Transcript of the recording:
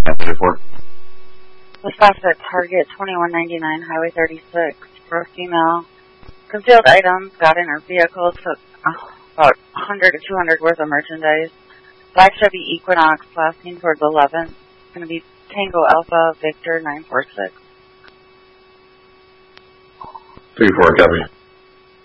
report. Dispatch at Target 2199 Highway 36 for a female. Concealed items got in her vehicle, took about 100 to 200 worth of merchandise. Black Chevy Equinox, last seen towards 11th. It's going to be Tango Alpha Victor 946. 3-4, copy.